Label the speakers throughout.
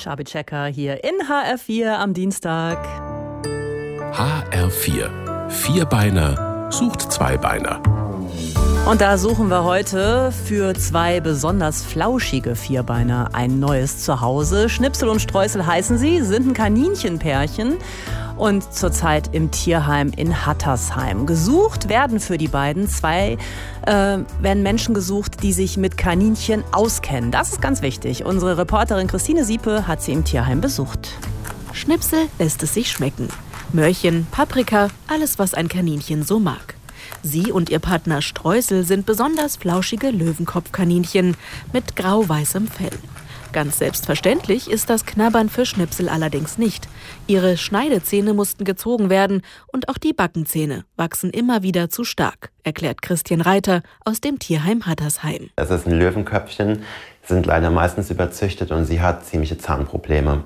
Speaker 1: Schabi Checker hier in HR4 am Dienstag.
Speaker 2: HR4. Vierbeiner sucht Zweibeiner.
Speaker 1: Und da suchen wir heute für zwei besonders flauschige Vierbeiner ein neues Zuhause. Schnipsel und Streusel heißen sie, sind ein Kaninchenpärchen und zurzeit im Tierheim in Hattersheim. Gesucht werden für die beiden werden Menschen gesucht, die sich mit Kaninchen auskennen. Das ist ganz wichtig. Unsere Reporterin Christine Siepe hat sie im Tierheim besucht.
Speaker 3: Schnipsel lässt es sich schmecken. Möhrchen, Paprika, alles, was ein Kaninchen so mag. Sie und ihr Partner Streusel sind besonders flauschige Löwenkopfkaninchen mit grau-weißem Fell. Ganz selbstverständlich ist das Knabbern für Schnipsel allerdings nicht. Ihre Schneidezähne mussten gezogen werden und auch die Backenzähne wachsen immer wieder zu stark, erklärt Christian Reiter aus dem Tierheim Hattersheim.
Speaker 4: Das ist ein Löwenköpfchen, sind leider meistens überzüchtet und sie hat ziemliche Zahnprobleme.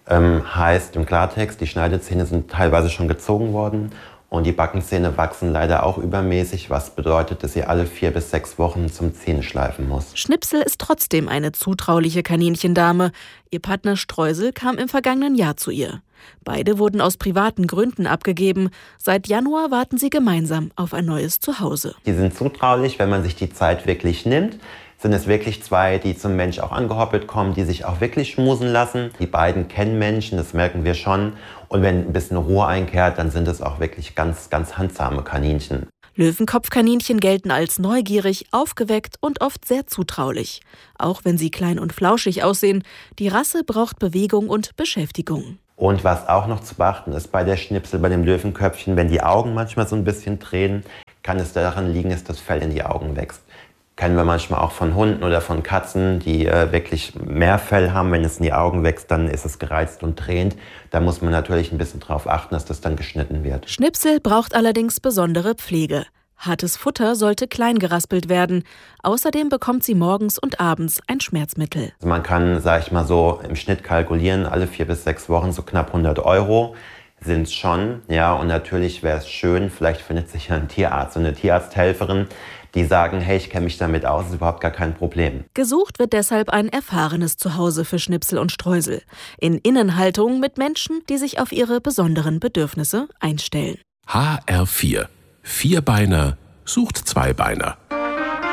Speaker 4: Heißt im Klartext, die Schneidezähne sind teilweise schon gezogen worden. Und die Backenzähne wachsen leider auch übermäßig, was bedeutet, dass sie alle 4 bis 6 Wochen zum Zähneschleifen muss.
Speaker 3: Schnipsel ist trotzdem eine zutrauliche Kaninchendame. Ihr Partner Streusel kam im vergangenen Jahr zu ihr. Beide wurden aus privaten Gründen abgegeben. Seit Januar warten sie gemeinsam auf ein neues Zuhause.
Speaker 4: Die sind zutraulich, wenn man sich die Zeit wirklich nimmt. Sind es wirklich zwei, die zum Mensch auch angehoppelt kommen, die sich auch wirklich schmusen lassen. Die beiden kennen Menschen, das merken wir schon. Und wenn ein bisschen Ruhe einkehrt, dann sind es auch wirklich ganz, ganz handsame Kaninchen.
Speaker 3: Löwenkopfkaninchen gelten als neugierig, aufgeweckt und oft sehr zutraulich. Auch wenn sie klein und flauschig aussehen, die Rasse braucht Bewegung und Beschäftigung.
Speaker 4: Und was auch noch zu beachten ist bei der Schnipsel, bei dem Löwenköpfchen, wenn die Augen manchmal so ein bisschen drehen, kann es daran liegen, dass das Fell in die Augen wächst. Kennen wir manchmal auch von Hunden oder von Katzen, die wirklich mehr Fell haben. Wenn es in die Augen wächst, dann ist es gereizt und drehend. Da muss man natürlich ein bisschen drauf achten, dass das dann geschnitten wird.
Speaker 3: Schnipsel braucht allerdings besondere Pflege. Hartes Futter sollte klein geraspelt werden. Außerdem bekommt sie morgens und abends ein Schmerzmittel.
Speaker 4: Also man kann, sage ich mal so, im Schnitt kalkulieren, alle 4 bis 6 Wochen so knapp 100 € sind es schon. Ja, und natürlich wäre es schön, vielleicht findet sich ja ein Tierarzt, so eine Tierarzthelferin, die sagen, hey, ich kenne mich damit aus, ist überhaupt gar kein Problem.
Speaker 3: Gesucht wird deshalb ein erfahrenes Zuhause für Schnipsel und Streusel. In Innenhaltung mit Menschen, die sich auf ihre besonderen Bedürfnisse einstellen.
Speaker 2: HR4. Vierbeiner sucht Zweibeiner.